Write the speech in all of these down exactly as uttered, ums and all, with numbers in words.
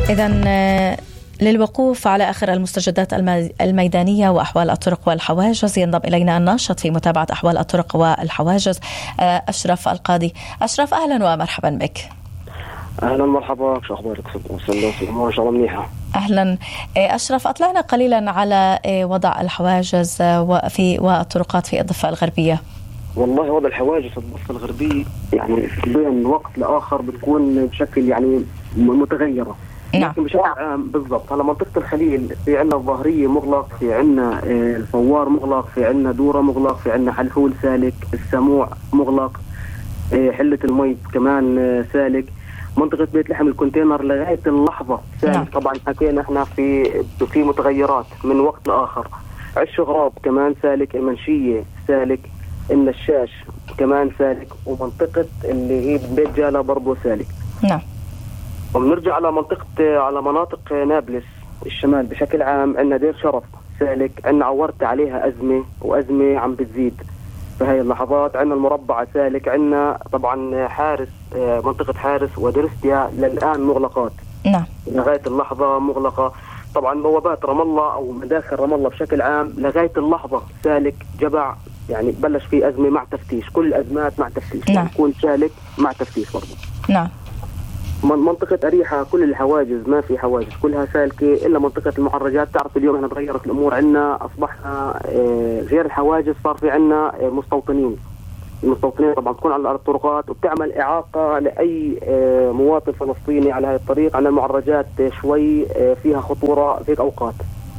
إذن للوقوف على آخر المستجدات الميدانية وأحوال الطرق والحواجز ينضم إلينا الناشط في متابعة أحوال الطرق والحواجز أشرف القاضي. أشرف، أهلا ومرحبا بك. أهلا مرحبا، شو أخبارك؟ الأمور إن شاء الله منيحة. أهلا أشرف، أطلعنا قليلا على وضع الحواجز في والطرقات في الضفة الغربية. والله وضع الحواجز في الضفة الغربية يعني بين وقت لآخر بتكون بشكل يعني متغيرة. نعم. بشكل عام بالضبط على منطقة الخليل في عنا الظهرية مغلق، في عنا الفوار مغلق، في عنا دورة مغلق، في عنا حلحول سالك، السموع مغلق، حلة المي كمان سالك، منطقة بيت لحم الكونتينر لغاية اللحظة سالك. نعم. طبعا حكينا احنا في في متغيرات من وقت لآخر. عش غراب كمان سالك، المنشية سالك، النشاش كمان سالك، ومنطقة اللي هي بيت جالة برضو سالك. نعم. وبنرجع على منطقة على مناطق نابلس الشمال بشكل عام، عندنا دير شرف سالك، عندنا عورت عليها أزمة وأزمة عم بتزيد في هاي اللحظات، عندنا المربعة سالك، عندنا طبعا حارس منطقة حارس ودرستيا للآن مغلقات. نعم. لغاية اللحظة مغلقة. طبعا بوابات رام الله أو مداخل رام الله بشكل عام لغاية اللحظة سالك. جبع يعني بلش في أزمة مع تفتيش، كل الأزمات مع تفتيش. نعم. يكون سالك مع تفتيش برضه. نعم. منطقة أريحة كل الحواجز ما في حواجز، كلها سالكة إلا منطقة المعرجات. تعرف اليوم احنا تغيرت الأمور، عندنا أصبحنا غير الحواجز صار في عندنا مستوطنين. المستوطنين طبعا تكون على الطرقات وبتعمل إعاقة لأي مواطن فلسطيني على هذا الطريق. على المعرجات شوي فيها خطورة في أوقات.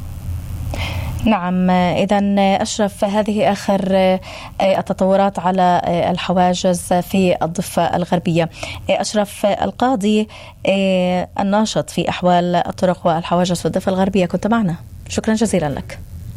نعم. إذن أشرف، هذه آخر التطورات على الحواجز في الضفة الغربية. أشرف القاضي، الناشط في أحوال الطرق والحواجز في الضفة الغربية، كنت معنا، شكرا جزيلا لك.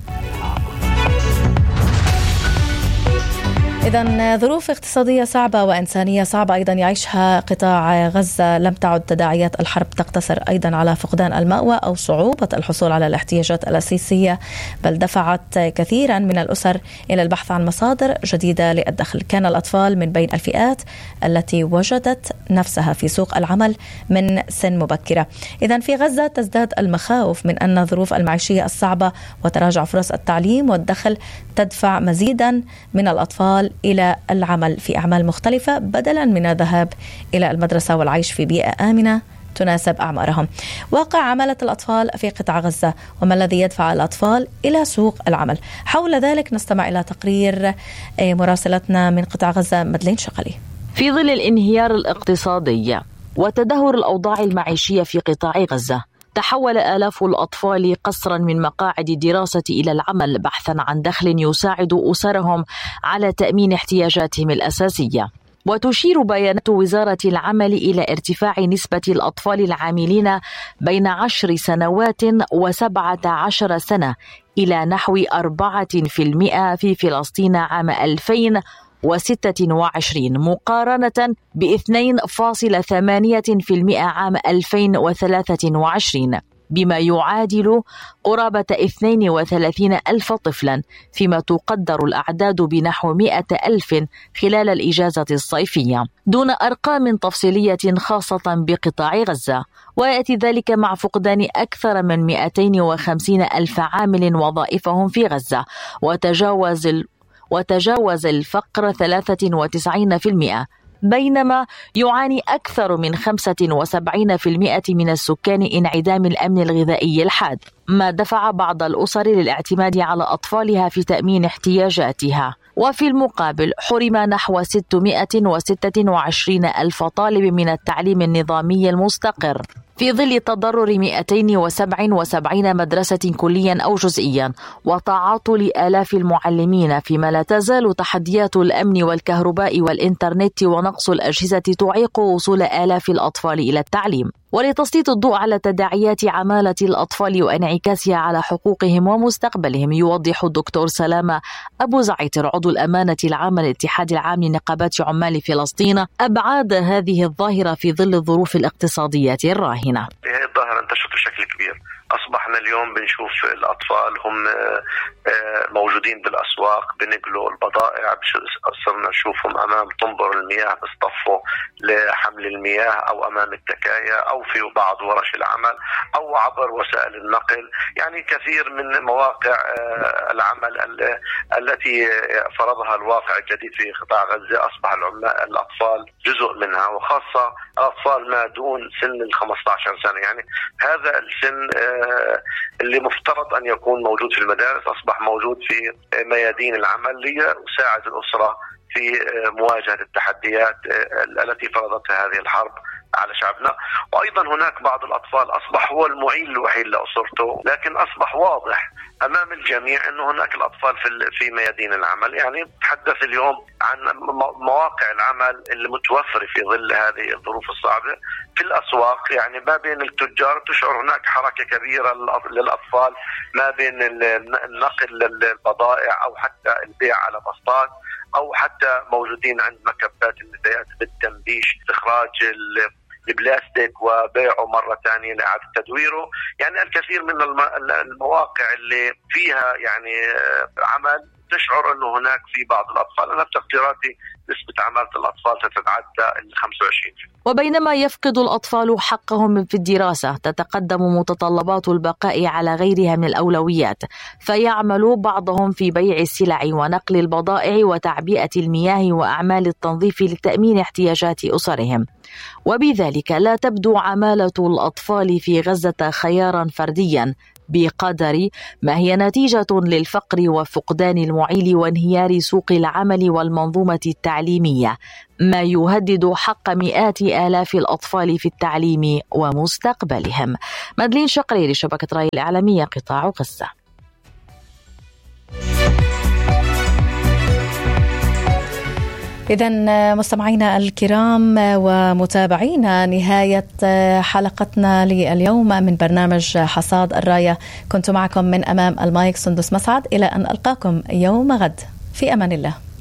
إذن ظروف اقتصادية صعبة وإنسانية صعبة أيضا يعيشها قطاع غزة. لم تعد تداعيات الحرب تقتصر أيضا على فقدان المأوى أو صعوبة الحصول على الاحتياجات الأساسية، بل دفعت كثيرا من الأسر إلى البحث عن مصادر جديدة للدخل. كان الأطفال من بين الفئات التي وجدت نفسها في سوق العمل من سن مبكرة. إذن في غزة تزداد المخاوف من أن الظروف المعيشية الصعبة وتراجع فرص التعليم والدخل تدفع مزيدا من الأطفال إلى العمل في أعمال مختلفة بدلا من الذهاب إلى المدرسة والعيش في بيئة آمنة تناسب أعمارهم. واقع عمالة الأطفال في قطاع غزة وما الذي يدفع الأطفال إلى سوق العمل. حول ذلك نستمع إلى تقرير مراسلتنا من قطاع غزة مدلين شقلي. في ظل الانهيار الاقتصادي وتدهور الأوضاع المعيشية في قطاع غزة، تحول آلاف الأطفال قسرا من مقاعد الدراسة إلى العمل بحثا عن دخل يساعد أسرهم على تأمين احتياجاتهم الأساسية. وتشير بيانات وزارة العمل إلى ارتفاع نسبة الأطفال العاملين بين عشر سنوات وسبعة عشر سنة إلى نحو أربعة في المئة في فلسطين عام ألفين وستة وعشرين مقارنة باثنين فاصل ثمانية في المئة عام ألفين وثلاثة وعشرين، بما يعادل قرابة اثنين وثلاثين ألف طفلا، فيما تقدر الأعداد بنحو مئة ألف خلال الإجازة الصيفية، دون أرقام تفصيلية خاصة بقطاع غزة. ويأتي ذلك مع فقدان أكثر من مئتين وخمسين ألف عامل وظائفهم في غزة، وتجاوز وتجاوز الفقر ثلاثة وتسعين في المئة، بينما يعاني أكثر من خمسة وسبعين في المئة من السكان انعدام الأمن الغذائي الحاد، ما دفع بعض الأسر للاعتماد على أطفالها في تأمين احتياجاتها. وفي المقابل حرم نحو ستمئة وستة وعشرين ألف طالب من التعليم النظامي المستقر في ظل تضرر مئتين وسبعة وسبعين مدرسة كليا أو جزئيا وتعاطل آلاف المعلمين، فيما لا تزال تحديات الأمن والكهرباء والإنترنت ونقص الأجهزة تعيق وصول آلاف الأطفال إلى التعليم. ولتسليط الضوء على تداعيات عمالة الأطفال وانعكاسها على حقوقهم ومستقبلهم، يوضح الدكتور سلامة أبو زعيتر عضو الأمانة العامة للاتحاد العام لنقابات عمال فلسطين أبعاد هذه الظاهرة في ظل الظروف الاقتصادية الراهنة. هذه الظاهرة انتشرت بشكل كبير. أصبحنا اليوم بنشوف الأطفال هم موجودين بالأسواق بنقلوا البضائع، صرنا نشوفهم أمام طنبر المياه بيصطفوا لحمل المياه أو أمام التكايا أو في بعض ورش العمل أو عبر وسائل النقل. يعني كثير من مواقع العمل التي فرضها الواقع الجديد في قطاع غزة أصبح العمال الأطفال جزء منها، وخاصة الأطفال ما دون سن ال خمسة عشر سنة. يعني هذا السن اللي مفترض أن يكون موجود في المدارس أصبح موجود في ميادين العمل ليساعد الأسرة في مواجهة التحديات التي فرضتها هذه الحرب على شعبنا. وأيضا هناك بعض الأطفال أصبح هو المعيل الوحيد لأسرته، لكن أصبح واضح أمام الجميع أن هناك الأطفال في في ميادين العمل. يعني تحدث اليوم عن مواقع العمل المتوفرة في ظل هذه الظروف الصعبة في الأسواق. يعني ما بين التجار تشعر هناك حركة كبيرة للأطفال ما بين النقل للبضائع أو حتى البيع على بسطات أو حتى موجودين عند مكبات النفايات بالتنبيش استخراج البلاستيك وبيعه مرة ثانية لإعادة تدويره. يعني الكثير من المواقع اللي فيها يعني عمل تشعر أنه هناك في بعض الأطفال، أنا بتقديراتي نسبة عمالة الأطفال تتعدى ال خمسة وعشرين بالمئة. وبينما يفقد الأطفال حقهم في الدراسة تتقدم متطلبات البقاء على غيرها من الأولويات، فيعمل بعضهم في بيع السلع ونقل البضائع وتعبئة المياه وأعمال التنظيف لتأمين احتياجات أسرهم. وبذلك لا تبدو عمالة الأطفال في غزة خيارا فرديا بقدر ما هي نتيجة للفقر وفقدان المعيل وانهيار سوق العمل والمنظومة التعليمية، ما يهدد حق مئات آلاف الأطفال في التعليم ومستقبلهم. مدلين شقريري، شبكة رأي الإعلامية، قطاع غزة. إذن مستمعينا الكرام ومتابعينا، نهاية حلقتنا لليوم من برنامج حصاد الراية. كنت معكم من أمام المايك سندس مسعد، إلى أن ألقاكم يوم غد، في أمان الله.